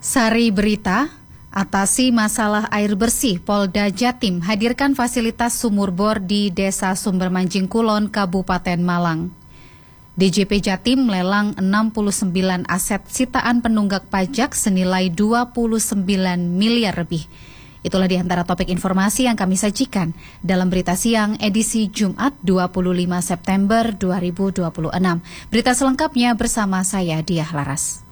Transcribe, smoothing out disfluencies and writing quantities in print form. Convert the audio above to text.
Sari berita, atasi masalah air bersih, Polda Jatim hadirkan fasilitas sumur bor di Desa Sumbermanjing Kulon, Kabupaten Malang. DJP Jatim melelang 69 aset sitaan penunggak pajak senilai 29 miliar lebih. Itulah di antara topik informasi yang kami sajikan dalam Berita Siang edisi Jumat 25 September 2026. Berita selengkapnya bersama saya Diah Laras.